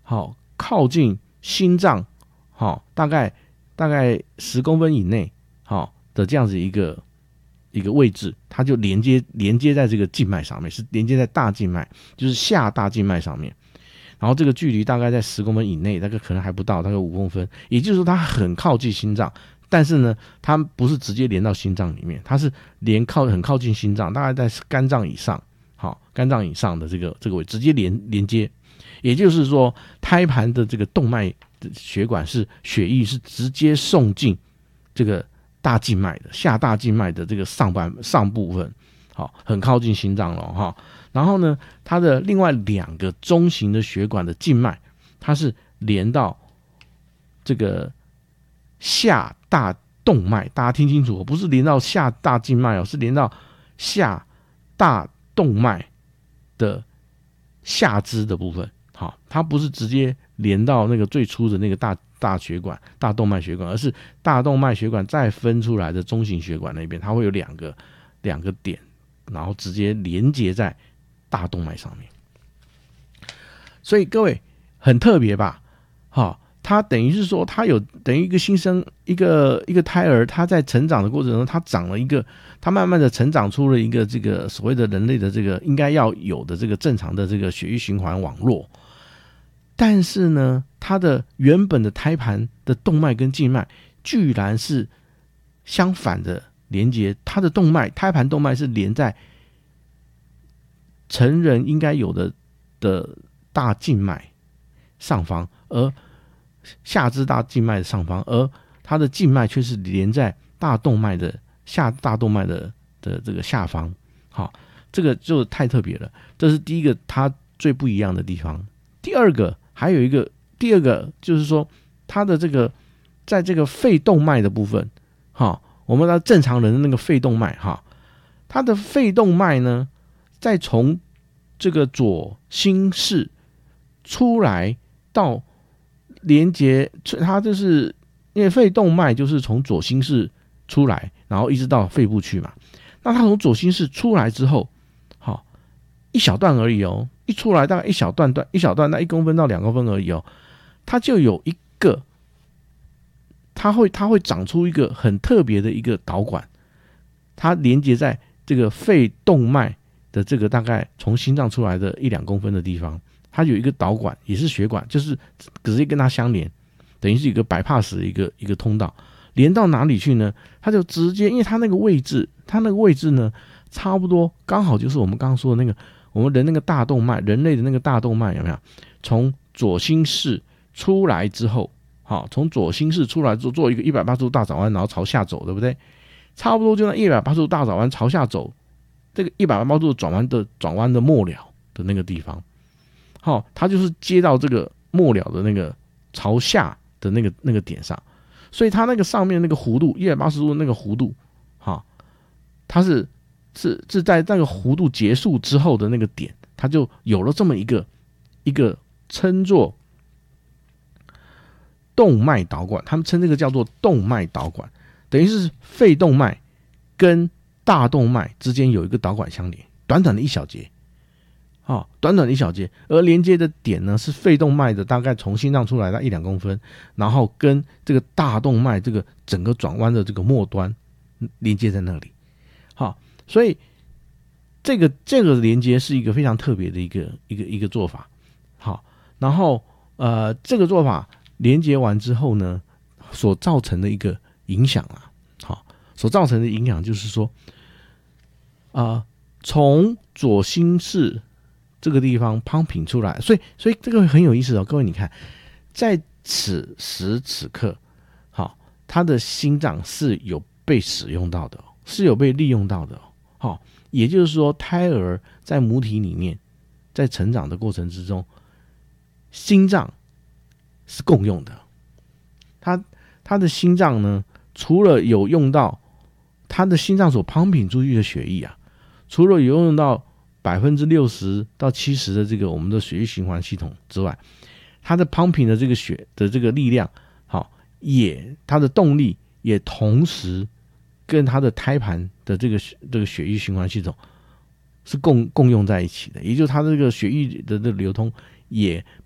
好靠近心脏，好大概10公分以内，好的这样子一个位置，它就连接在这个静脉上面，是连接在大静脉，就是下大静脉上面。然后这个距离大概在10公分以内，大概可能还不到，大概5公分，也就是说它很靠近心脏，但是呢，它不是直接连到心脏里面，它是很靠近心脏，大概在肝脏以上，好，肝脏以上的这个位置直接连接，也就是说，胎盘的这个动脉的血管血液是直接送进这个大静脉的下大静脉的这个上部分，好，很靠近心脏了哈。然后呢，它的另外2个中型的血管的静脉，它是连到这个下大动脉，大家听清楚，不是连到下大静脉哦，是连到下大动脉的下肢的部分。好，它不是直接连到那个最初的那个大血管、大动脉血管，而是大动脉血管再分出来的中型血管那边，它会有两个点，然后直接连接在大动脉上面。所以各位很特别吧？好，它等于是说，它有等于一个新生一个胎儿，它在成长的过程中，它慢慢的成长出了一个这个所谓的人类的这个应该要有的这个正常的这个血液循环网络。但是呢，它的原本的胎盘的动脉跟静脉居然是相反的连接，它的胎盘动脉是连在成人应该有的大静脉上方，而下肢大静脉的上方，而它的静脉却是连在大动脉的这个下方。好，这个就太特别了，这是第一个它最不一样的地方。第二个就是说，它的这个在这个肺动脉的部分，哈，我们的正常人的那个肺动脉，哈，它的肺动脉呢，再从这个左心室出来到连接，它就是因为肺动脉就是从左心室出来，然后一直到肺部去嘛。那它从左心室出来之后，好，一小段而已哦，一出来大概一小段，那1公分到2公分而已哦，它就有一个，它会长出一个很特别的一个导管，它连接在这个肺动脉的这个大概从心脏出来的1-2公分的地方，它有一个导管，也是血管，就是直接跟它相连，等于是一个bypass的一个通道，连到哪里去呢？它就直接，因为它那个位置呢，差不多刚好就是我们刚刚说的那个我们人那个大动脉，人类的那个大动脉有没有？从左心室出来之后，好，从左心室出来之后做一个180度大转弯，然后朝下走，对不对？差不多就那180度大转弯朝下走，这个180度转弯的末了的那个地方，好，它就是接到这个末了的那个朝下的那个点上，所以它那个上面那个弧度180度的那个弧度，好，它是在那个弧度结束之后的那个点，它就有了这么一个称作动脉导管，他们称这个叫做动脉导管，等于是肺动脉跟大动脉之间有一个导管相连，短短的一小节，而连接的点呢是肺动脉的大概从心脏出来到1-2公分，然后跟这个大动脉这个整个转弯的这个末端连接在那里。好，所以这个连接是一个非常特别的一个做法。好，然后这个做法连接完之后呢，所造成的一个影响啊，好，所造成的影响就是说，从左心室这个地方 pumping 出来，所以这个很有意思哦，各位你看，在此时此刻，好，他的心脏是有被使用到的，是有被利用到的，好，也就是说，胎儿在母体里面，在成长的过程之中，心脏是共用的，他的心脏呢，除了有用到他的心脏所 pumping 出去的血液啊，除了有用到60%到70%的这个我们的血液循环系统之外，它的 pumping 的这个血的这个力量，好，它的动力也同时跟它的胎盘的这个血液循环系统是共用在一起的，也就是它的这个血液的流通也